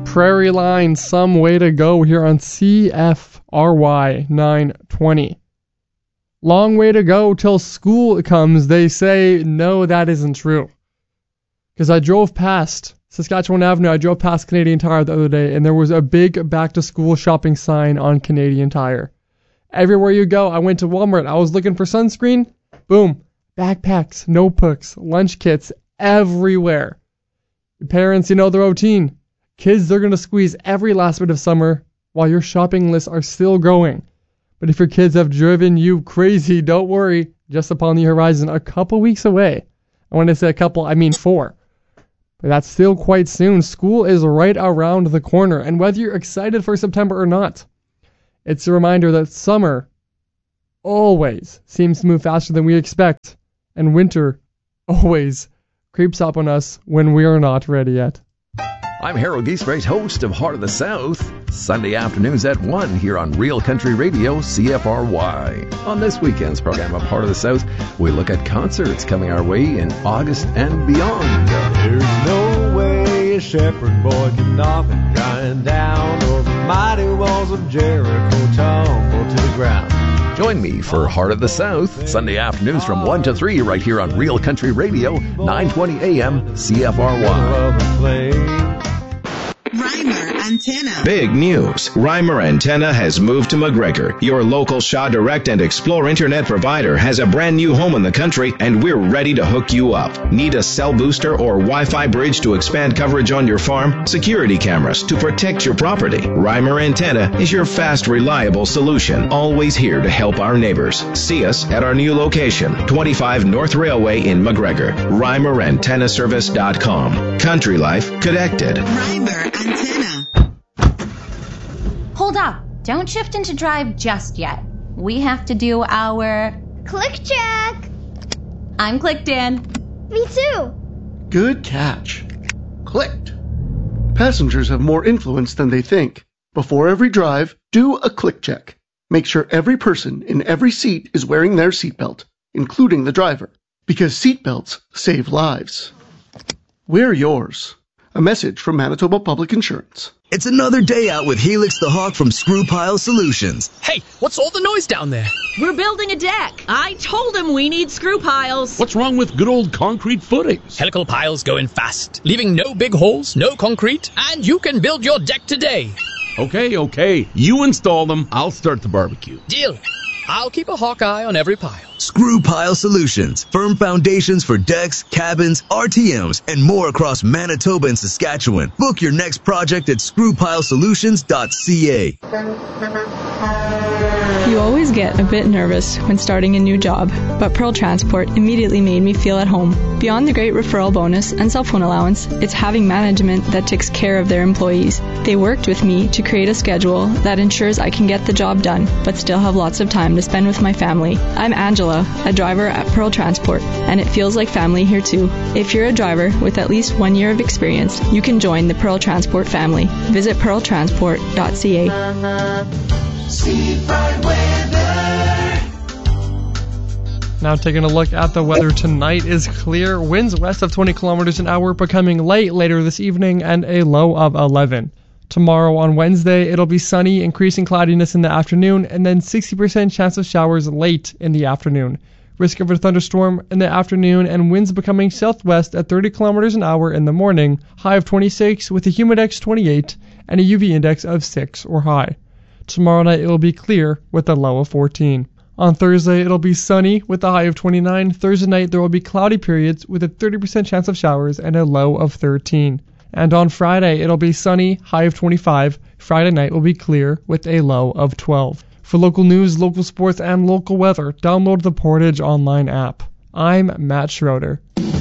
Prairie Line, Some Way to Go here on CFRY 920. Long way to go till school comes. They say, no, that isn't true. Because I drove past Saskatchewan Avenue, I drove past Canadian Tire the other day, and there was a big back-to-school shopping sign on Canadian Tire. Everywhere you go, I went to Walmart, I was looking for sunscreen, boom, backpacks, notebooks, lunch kits, everywhere. Parents, you know the routine. Kids, they're going to squeeze every last bit of summer while your shopping lists are still growing. But if your kids have driven you crazy, don't worry. Just upon the horizon, a couple weeks away. And when I say a couple, I mean 4. But that's still quite soon. School is right around the corner. And whether you're excited for September or not, it's a reminder that summer always seems to move faster than we expect. And winter always creeps up on us when we are not ready yet. I'm Harold Giesbrecht, host of Heart of the South, Sunday afternoons at 1 here on Real Country Radio, CFRY. On this weekend's program of Heart of the South, we look at concerts coming our way in August and beyond. There's no way a shepherd boy can knock and grind down, or the mighty walls of Jericho tumble to the ground. Join me for Heart of the South, Sunday afternoons from 1 to 3 right here on Real Country Radio, 920 AM, CFRY. Reimer Antenna. Big news. Reimer Antenna has moved to McGregor. Your local Shaw Direct and Explore internet provider has a brand new home in the country, and we're ready to hook you up. Need a cell booster or Wi-Fi bridge to expand coverage on your farm? Security cameras to protect your property? Reimer Antenna is your fast, reliable solution. Always here to help our neighbors. See us at our new location, 25 North Railway in McGregor. ReimerAntennaService.com. Country life connected. Reimer Antenna. Hold up. Don't shift into drive just yet. We have to do our... Click check. I'm clicked in. Me too. Good catch. Clicked. Passengers have more influence than they think. Before every drive, do a click check. Make sure every person in every seat is wearing their seatbelt, including the driver, because seatbelts save lives. Wear yours. A message from Manitoba Public Insurance. It's another day out with Helix the Hawk from Screw Pile Solutions. Hey, what's all the noise down there? We're building a deck. I told him we need screw piles. What's wrong with good old concrete footings? Helical piles go in fast, leaving no big holes, no concrete, and you can build your deck today. Okay. You install them, I'll start the barbecue. Deal. I'll keep a hawk eye on every pile. Screw Pile Solutions. Firm foundations for decks, cabins, RTMs, and more across Manitoba and Saskatchewan. Book your next project at screwpilesolutions.ca. You always get a bit nervous when starting a new job, but Pearl Transport immediately made me feel at home. Beyond the great referral bonus and cell phone allowance, it's having management that takes care of their employees. They worked with me to create a schedule that ensures I can get the job done, but still have lots of time to spend with my family. I'm Angela, a driver at Pearl Transport, and it feels like family here too. If you're a driver with at least 1 year of experience, you can join the Pearl Transport family. Visit pearltransport.ca. Now taking a look at the weather, tonight is clear. Winds west of 20 kilometers an hour, becoming light later this evening, and a low of 11. Tomorrow on Wednesday, it'll be sunny, increasing cloudiness in the afternoon, and then 60% chance of showers late in the afternoon. Risk of a thunderstorm in the afternoon, and winds becoming southwest at 30 kilometers an hour in the morning. High of 26 with a humidex 28 and a UV index of 6 or high. Tomorrow night, it'll be clear with a low of 14. On Thursday, it'll be sunny with a high of 29. Thursday night, there will be cloudy periods with a 30% chance of showers and a low of 13. And on Friday, it'll be sunny, high of 25. Friday night will be clear with a low of 12. For local news, local sports, and local weather, download the Portage online app. I'm Matt Schroeder.